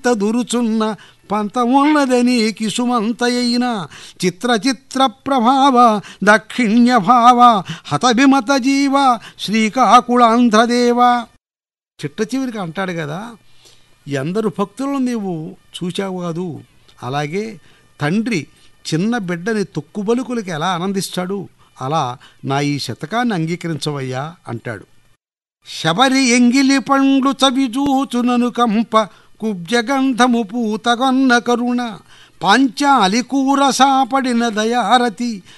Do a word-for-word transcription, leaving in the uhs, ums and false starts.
దురుచున్న పంతమున్నదని కిసుమంతయైన చిత్ర చిత్ర ప్రభావ దక్షిణ్య భావ హతభిమత జీవ శ్రీకాకుళాంధ్రదేవ. చిట్ట చివరికి అంటాడు కదా, ఎందరు భక్తులను నీవు చూచావు కాదు, అలాగే తండ్రి చిన్న బిడ్డని తొక్కుబలుకులకి ఎలా ఆనందిస్తాడు, అలా నా ఈ శతకాన్ని అంగీకరించవయ్యా అంటాడు. శబరి ఎంగిలి పండ్లు చవిచూచునను కంప కుబ్జగంధము పూతగొన్న కరుణ పాంచాలి కూర సాపడిన దయారతి